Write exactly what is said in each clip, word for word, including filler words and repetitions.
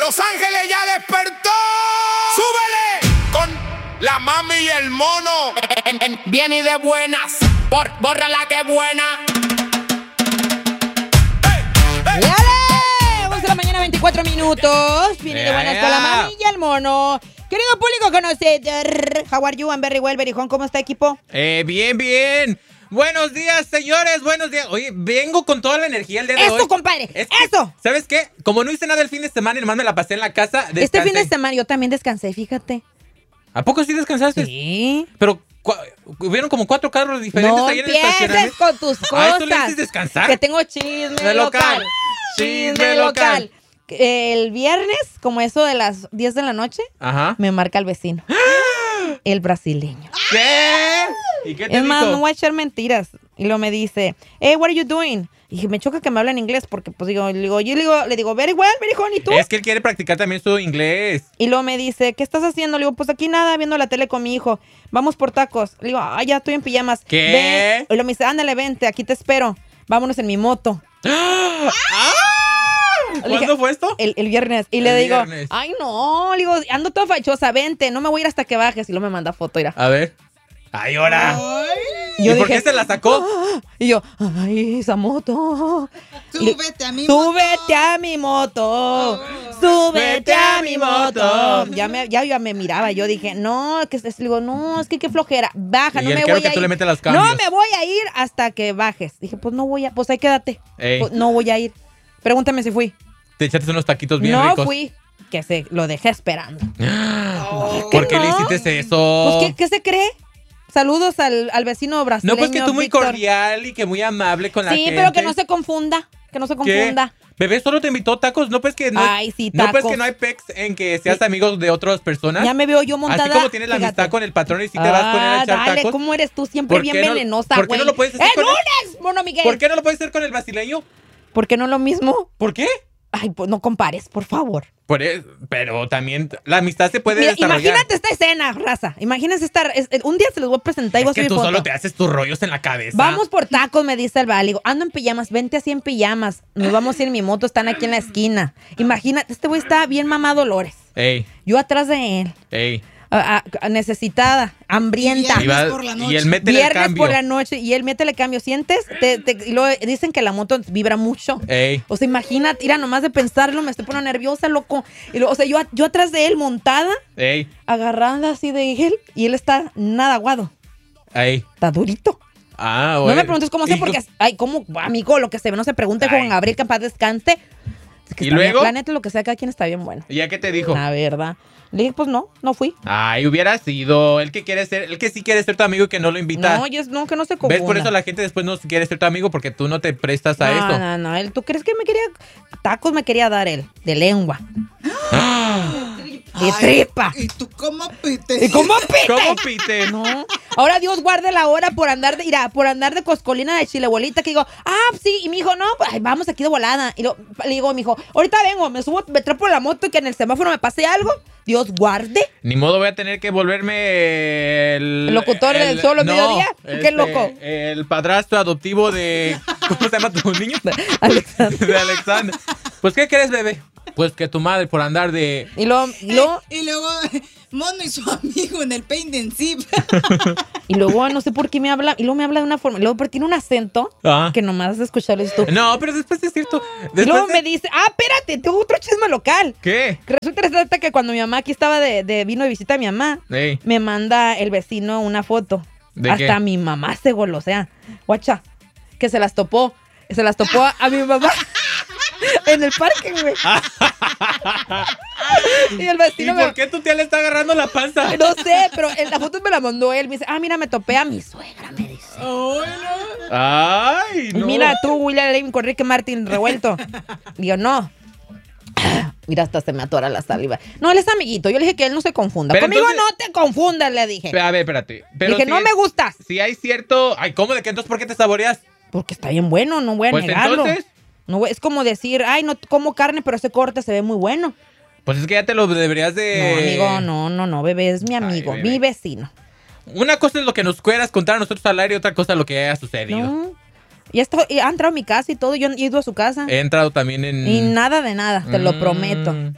Los Ángeles ya despertó. ¡Súbele! Con la mami y el mono. Viene de buenas. Por, borra la que buena. ¡Dale! once de la mañana, veinticuatro minutos. Viene de buenas con la mami y el mono. Querido público conocedor, how are you, I'm very well, very home. ¿Cómo está, equipo? Eh, bien, bien. Buenos días, señores, buenos días. Oye, vengo con toda la energía el día de ¡Eso, hoy. compadre! Es que, ¡Eso! ¿sabes qué? Como no hice nada el fin de semana y nomás me la pasé en la casa, descansé. Este fin de semana yo también descansé, fíjate. ¿A poco sí descansaste? Sí. Pero cu- hubieron como cuatro carros diferentes No ahí en el empieces estacionamiento. con tus ¿A cosas. eso le dices descansar? Que tengo chisme De local. local. Chisme local. El viernes, como eso de las diez de la noche, Ajá. me marca el vecino. El brasileño. ¿Qué? ¿Y qué te Es más, dijo? no voy a echar mentiras. Y luego me dice, hey, what are you doing? Y dije, me choca que me hablen inglés porque, pues, digo, le digo, yo le digo, le digo, very well, very honey, ¿y tú? Es que él quiere practicar también su inglés. Y luego me dice, ¿qué estás haciendo? Le digo, pues aquí nada, viendo la tele con mi hijo. Vamos por tacos. Le digo, ah, ya estoy en pijamas. ¿Qué? Ven. Y luego me dice, ándale, vente, aquí te espero. Vámonos en mi moto. ¡Ah! Le dije, ¿Cuándo fue esto? El, el viernes. Y le El digo, viernes. ay, no. Le digo, ando toda fachosa, vente, no me voy a ir hasta que bajes. Y luego me manda foto, mira. A ver. ¡Ay, ahora! Y ¿Y yo por dije, qué se la sacó? "Ah", y yo, ay, esa moto. Súbete a mi Súbete a mi moto. Súbete a mi moto. Ya me, ya, ya me miraba. Yo dije, no, que es- le digo, no, es que qué flojera. Baja, Y no él me quiere voy que a tú ir. le metas los No cambios. me voy a ir hasta que bajes. Dije, pues no voy a, pues ahí quédate. Ey. Pues, no voy a ir. Pregúntame si fui. Te echaste unos taquitos bien no ricos. fui. Que se lo dejé esperando. ¿Por qué no? le hiciste eso? Pues, ¿qué, qué se cree? Saludos al, al vecino brasileño. No, pues que tú muy Víctor. cordial y que muy amable con la Sí, gente. pero que no se confunda. Que no se ¿Qué? confunda. Bebé solo te invitó tacos, no pues que no. Ay, sí, No pues tacos. que no hay pex en que seas amigos de otras personas. Ya me veo yo montada. Así como tienes la fíjate. amistad con el patrón y si te vas con él a Ah, echar dale, tacos. ¿cómo eres tú? Siempre ¿Por bien qué no- venenosa, por qué güey. no lo puedes hacer ¡El con el- lunes, mono Miguel! ¿Por qué no lo puedes hacer con el brasileño? ¿Por qué no lo mismo? ¿Por qué? Ay, pues no compares, por favor. Por eso, pero también la amistad se puede Mira, desarrollar. imagínate esta escena, raza. Imagínense estar. es- un día se los voy a presentar y voy a Es que subir tú foto. solo te haces tus rollos en la cabeza. Vamos por tacos, me dice el váligo. Ando en pijamas, vente así en pijamas. Nos vamos a ir en mi moto, están aquí en la esquina. Imagínate, este güey está bien mamado Dolores. Ey, Yo atrás de él, ey. a- a- necesitada, hambrienta. Y Y, va- por la y noche. él métele el Viernes cambio. por la noche y él métele cambio. ¿Sientes? Te, te- y luego dicen que la moto vibra mucho. Ey. O sea, imagínate, mira, nomás de pensarlo me estoy poniendo nerviosa, loco. Y luego, o sea, yo, yo atrás de él montada, Ey. agarrada así de él, y él está nada aguado. Ey. Está durito. Ah, No bueno. me preguntes cómo sé, ¿Y porque, ay, cómo, amigo, lo que se ve no se pregunte Ay. con Gabriel, capaz descanse. Es que ¿Y está bien- luego? la neta, lo que sea, cada quien está bien bueno. ¿Ya qué te dijo? La verdad. Le dije, pues no, no fui. Ay, hubiera sido. El que quiere ser, el que sí quiere ser tu amigo y que no lo invita. No, yo, no, que no se confunda. ¿Ves? Por eso la gente después no quiere ser tu amigo porque tú no te prestas a no, eso. No, no, él, ¿tú crees que me quería? Tacos me quería dar él, de lengua, de Ay, tripa. ¿Y tú cómo pites? ¿Y cómo pite? ¿Cómo pite? No. Ahora Dios guarde la hora por andar de, mira, por andar de coscolina de chilebolita, que digo, ah, sí, y mi hijo, no, pues ay, vamos aquí de volada. Y lo, le digo a mi hijo, ahorita vengo, me subo, me trepo la moto y que en el semáforo me pase algo. Dios guarde. Ni modo, voy a tener que volverme el... ¿El locutor del Solo no, Mediodía? ¿Qué este, loco? El padrastro adoptivo de... ¿Cómo se llama tu niño? Alexander. De Alexander. Pues, ¿qué crees, bebé? Pues que tu madre por andar de... Y luego, y luego, Y luego, Mono y su amigo en el Paint and Sip. y luego, no sé por qué me habla, y luego me habla de una forma, y luego porque tiene un acento Ah. que nomás de escucharlo dices tú. No, pero después es cierto. Y Después luego de- me dice, ah, espérate, tengo otro chisme local. ¿Qué? Que resulta y resalta que cuando mi mamá aquí estaba de, de vino de visita a mi mamá, Ey. me manda el vecino una foto. ¿De Hasta qué? mi mamá se golosea. Guacha, que se las topó. Se las topó a, a mi mamá en el parque, güey. Y el ¿Y vecino me... por qué tu tía le está agarrando la panza? No sé, pero en la foto me la mandó él. Me dice, ah, mira, me topé a mi suegra, me dice. Ay, no. Mira tú, William Levin con Ricky Martin revuelto. Digo, no. Mira, hasta se me atora la saliva. No, él es amiguito. Yo le dije que él no se confunda. Pero Conmigo entonces- no te confundas, le dije. A ver, espérate. Pero dije, si no es- me gustas. Si hay cierto... Ay, ¿cómo de que entonces por qué te saboreas? Porque está bien bueno, no voy a Pues negarlo. entonces... No, voy- es como decir, ay, no como carne, pero ese corte se ve muy bueno. Pues es que ya te lo deberías de... No, amigo, no, no, no, bebé, es mi amigo, bebé. mi vecino. Una cosa es lo que nos quieras contar a nosotros al aire y otra cosa es lo que haya sucedido. No. Y esto, y ha entrado a mi casa y todo, yo he ido a su casa. He entrado también en... Y nada de nada, te lo Mm. prometo.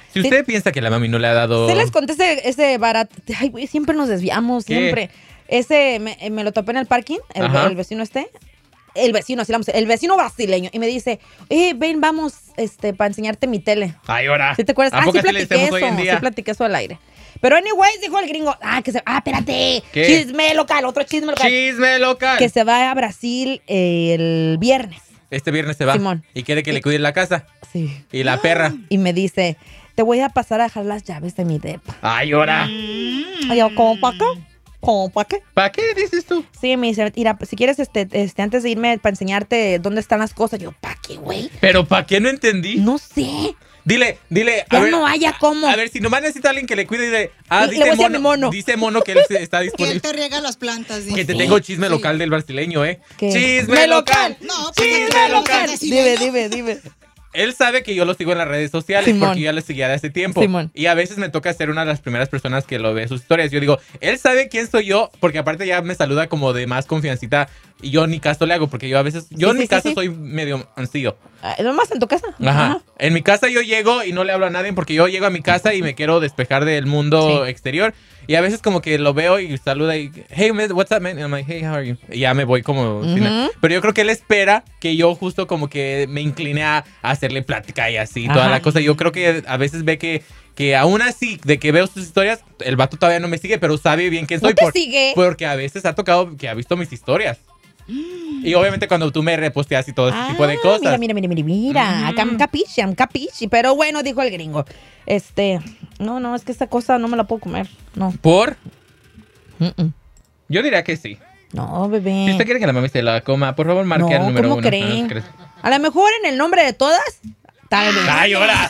Si usted sí. piensa que la mami no le ha dado... Se les conté ese, ese barato. Ay, güey, siempre nos desviamos, ¿Qué? siempre. Ese, me, me lo topé en el parking, el, el vecino este. El vecino, así vamos, el vecino brasileño. Y me dice, eh, ven, vamos, este, para enseñarte mi tele. Ay, ahora. ¿Sí te acuerdas? Ah, sí platiqué eso, hoy en día? sí platiqué eso al aire. Pero anyways, dijo el gringo, ah, que se, ah, espérate, ¿Qué? chisme local, otro chisme local. Chisme local. Que se va a Brasil el viernes. Este viernes se va. Simón. Y quiere que y, le cuide la casa. Sí. Y la perra. Y me dice, te voy a pasar a dejar las llaves de mi depa. Ay, ahora. Mm. Ay, ¿cómo para qué? ¿Cómo para qué? ¿Para qué dices tú? Sí, me dice, mira, si quieres, este, este, antes de irme para enseñarte dónde están las cosas. Yo, ¿para qué, güey? ¿Pero para qué? No entendí. No sé. Dile, dile. Ya a ver, no haya cómo. A ver, si nomás necesita alguien que le cuide y de. Ah, le, dice, le mono, mono. dice Mono que él está disponible. Que él te riega las plantas. Dice. Que te tengo chisme sí. local del brasileño, ¿eh? ¿Qué? ¡Chisme local! No, pues ¡Chisme local! Dime, dime, dime. Él sabe que yo lo sigo en las redes sociales Simón. porque ya lo seguía de hace tiempo. Simón. Y a veces me toca ser una de las primeras personas que lo ve sus historias. Yo digo, él sabe quién soy yo, porque aparte ya me saluda como de más confiancita. Y yo ni caso le hago, porque yo a veces, yo sí, en sí, mi sí, casa sí. soy medio ansío. ¿No más en tu casa? Ajá. Ajá. En mi casa yo llego y no le hablo a nadie, porque yo llego a mi casa y me quiero despejar del mundo sí. exterior. Y a veces como que lo veo y saluda y, hey, man, what's up, man? And I'm like, hey, how are you? Y ya me voy como... Uh-huh. sin... Pero yo creo que él espera que yo justo como que me incline a, a hacerle plática y así, Ajá. toda la cosa. Yo creo que a veces ve que, que aún así, de que veo sus historias, el vato todavía no me sigue, pero sabe bien quién soy. ¿No te por, sigue? Porque a veces ha tocado que ha visto mis historias. Y obviamente cuando tú me reposteas y todo ese ah, tipo de cosas. Mira, mira, mira, mira, mira. Mm. Capichi, capichi. Pero bueno, dijo el gringo. Este, no, no, es que esta cosa no me la puedo comer. No. ¿Por? Mm-mm. Yo diría que sí. No, bebé. Si usted quiere que la mami se la coma, por favor marque no, el número ¿cómo uno. creen? No, a lo mejor en el nombre de todas, tal vez. ¡Ay, hola!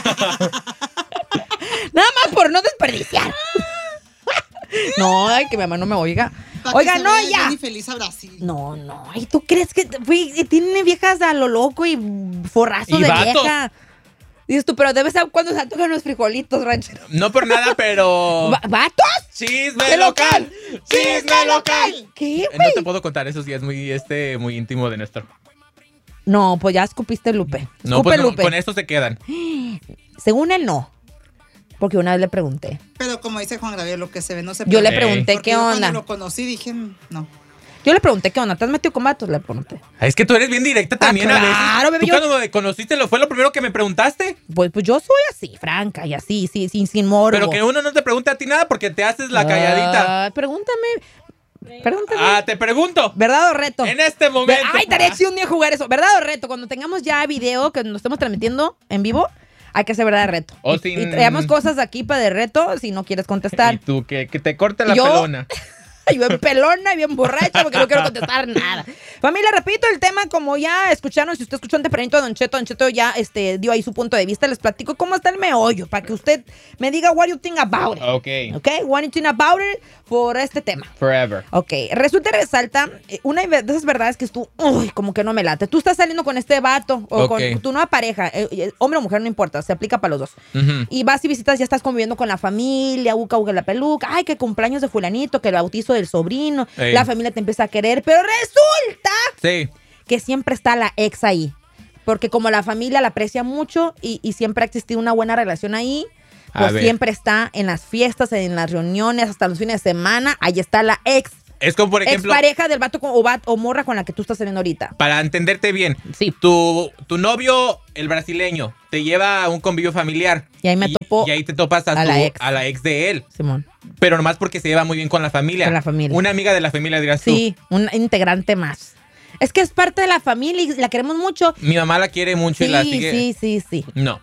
Nada más por no desperdiciar. No, ay, que mi mamá no me oiga. Oiga, no, ya. Feliz a Brasil. No, no. Ay, ¿tú crees que wey, tiene viejas a lo loco y forrazos ¿Y de vato? vieja? Dices tú, pero debes saber cuándo se antojan los frijolitos, ranchero. No por nada, pero... ¿Vatos? ¡Chisme local! ¡Chisme local! ¿Qué, güey? No te puedo contar, eso sí es muy, este, muy íntimo de Néstor. No, pues ya escupiste Lupe. No, Escupe, pues no, Lupe. con esto se quedan. Según él, no. Porque una vez le pregunté. Pero como dice Juan Gabriel, lo que se ve no se Yo puede. le pregunté Porque qué yo onda. Cuando lo conocí dije, no. Yo le pregunté qué onda. ¿Te has metido con vatos? Le pregunté. Es que tú eres bien directa también ah, a veces. Claro, bebé. ¿Tú yo... cuando me conociste lo fue lo primero que me preguntaste? Pues, pues yo soy así, franca y así, sí, sin, sin morbo. Pero que uno no te pregunte a ti nada porque te haces la calladita. Ah, pregúntame. Pregúntame. Ah, te pregunto. ¿Verdad o reto? En este momento. Ay, estaría chido un día jugar eso. ¿Verdad o reto? Cuando tengamos ya video que nos estemos transmitiendo en vivo, hay que hacer verdad o reto. O y, sin... y traemos cosas aquí para de reto si no quieres contestar. Y tú, que, que te corte la ¿Yo? pelona. Y bien pelona y bien borracha porque no quiero contestar nada. Familia, repito el tema, como ya escucharon, si usted escuchó un tempranito a Don Cheto, Don Cheto ya este, dio ahí su punto de vista, les platico cómo está el meollo, para que usted me diga what you think about it. Ok. Ok, what you think about it por este tema. Forever. Ok, resulta y resalta, una de esas verdades que tú, uy, como que no me late. Tú estás saliendo con este vato o okay. con tu nueva pareja, eh, hombre o mujer, no importa, se aplica para los dos. Uh-huh. Y vas y visitas, ya estás conviviendo con la familia, uca, uca, la peluca, ay, que cumpleaños de fulanito, que el bautizo del sobrino, Ey. La familia te empieza a querer, pero resulta sí. que siempre está la ex ahí. Porque como la familia la aprecia mucho y, y siempre ha existido una buena relación ahí, pues siempre está en las fiestas, en las reuniones, hasta los fines de semana, ahí está la ex. Es como, por ejemplo... Ex pareja del vato o, bat, o morra con la que tú estás saliendo ahorita. Para entenderte bien, sí. tu, tu novio, el brasileño, te lleva a un convivio familiar. Y ahí me topo Y ahí te topas a, a, tu, la, ex. a la ex de él. Simón. Pero nomás porque se lleva muy bien con la familia. Con la familia. Una amiga de la familia, dirás tú. Sí, un integrante más. Es que es parte de la familia y la queremos mucho. Mi mamá la quiere mucho sí, y la sigue. Sí, sí, sí. No.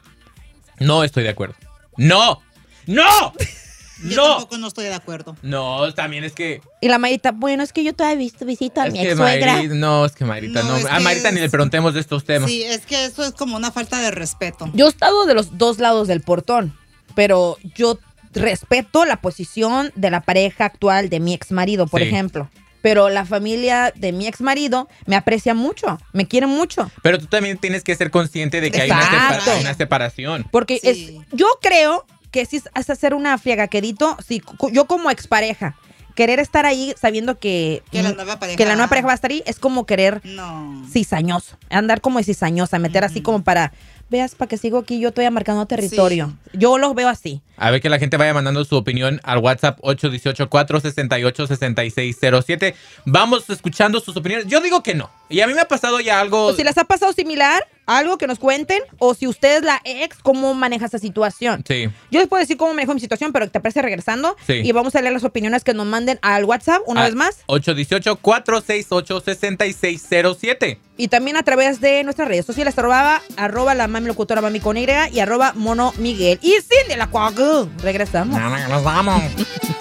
No estoy de acuerdo. ¡No! ¡No! Yo no. tampoco no estoy de acuerdo. No, también es que... Y la Marita, bueno, es que yo todavía he visto visita a es mi que ex suegra. Marita, no, es que Marita, no. no A Marita es... ni le preguntemos de estos temas. Sí, es que eso es como una falta de respeto. Yo he estado de los dos lados del portón, pero yo respeto la posición de la pareja actual de mi ex marido, por sí. ejemplo. Pero la familia de mi ex marido me aprecia mucho, me quiere mucho. Pero tú también tienes que ser consciente de que hay una, separa- una separación. Porque sí. es, yo creo que si es hacer una friegaquerito, si yo como expareja, querer estar ahí sabiendo que, que, la nueva pareja, que la nueva pareja va a estar ahí, es como querer no. cizañoso, andar como cizañosa, meter uh-huh. así como para, veas para que sigo aquí yo todavía marcando territorio. Sí. Yo los veo así. A ver que la gente vaya mandando su opinión al WhatsApp ocho uno ocho, cuatro seis ocho, seis seis cero siete. Vamos escuchando sus opiniones. Yo digo que no. Y a mí me ha pasado ya algo... O si les ha pasado similar, algo que nos cuenten. O si usted es la ex, ¿cómo maneja esa situación? Sí. Yo les puedo decir cómo manejo mi situación, pero te parece regresando. Sí. Y vamos a leer las opiniones que nos manden al WhatsApp una a vez más. ocho uno ocho, cuatro seis ocho, seis seis cero siete. Y también a través de nuestras redes sociales, arroba, arroba la mami locutora mami con Y y arroba mono Miguel. Y Cindy la Cuacu. Regresamos. Nos vamos.